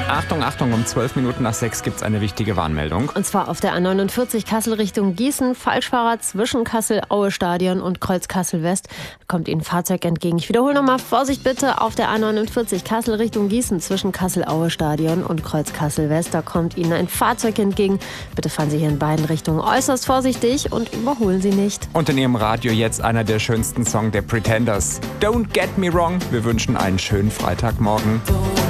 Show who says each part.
Speaker 1: Achtung, Achtung, um 12 Minuten nach 6 gibt es eine wichtige Warnmeldung.
Speaker 2: Und zwar auf der A49 Kassel Richtung Gießen. Falschfahrer zwischen Kassel-Aue-Stadion und Kreuz-Kassel-West. Da kommt Ihnen ein Fahrzeug entgegen. Ich wiederhole nochmal, Vorsicht bitte, auf der A49 Kassel Richtung Gießen zwischen Kassel-Aue-Stadion und Kreuz-Kassel-West. Da kommt Ihnen ein Fahrzeug entgegen. Bitte fahren Sie hier in beiden Richtungen äußerst vorsichtig und überholen Sie nicht.
Speaker 1: Und in Ihrem Radio jetzt einer der schönsten Songs der Pretenders. Don't get me wrong. Wir wünschen einen schönen Freitagmorgen.